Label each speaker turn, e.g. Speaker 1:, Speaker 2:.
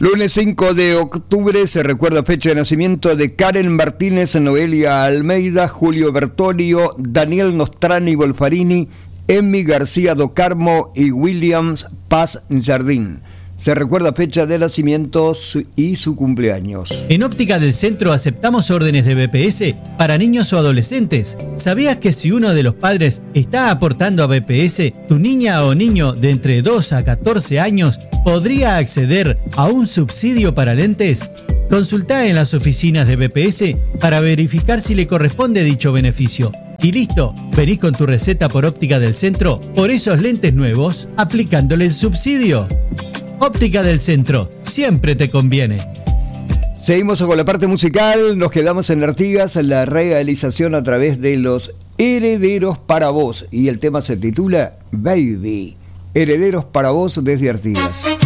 Speaker 1: Lunes 5 de octubre se recuerda fecha de nacimiento de Karen Martínez, Noelia Almeida, Julio Bertolio, Daniel Nostrani Bolfarini, Emmy García do Carmo y Williams Paz Jardín. Se recuerda fecha de nacimiento y su cumpleaños.
Speaker 2: En Óptica del Centro aceptamos órdenes de BPS para niños o adolescentes. ¿Sabías que si uno de los padres está aportando a BPS, tu niña o niño de entre 2 a 14 años podría acceder a un subsidio para lentes? Consultá en las oficinas de BPS para verificar si le corresponde dicho beneficio. Y listo, venís con tu receta por Óptica del Centro por esos lentes nuevos, aplicándole el subsidio. Óptica del Centro, siempre te conviene.
Speaker 1: Seguimos con la parte musical, nos quedamos en Artigas, en la realización a través de los Herederos para Vos, y el tema se titula Baby. Herederos para Vos desde Artigas.